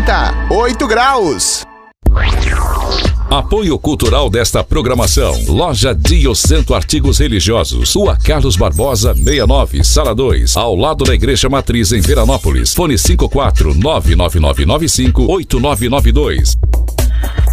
apresenta 8 Graus. Apoio cultural desta programação: Loja Diocento Artigos Religiosos, Rua Carlos Barbosa 69, Sala 2, ao lado da Igreja Matriz em Veranópolis. Fone 54 99995 8992.